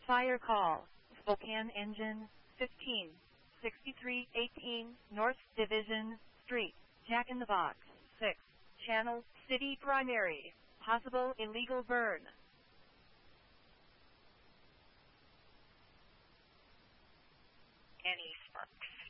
Fire call. Spokane Engine 156318 North Division Street. Jack in the Box 6. Channel City Primary. Possible illegal burn. Any sparks.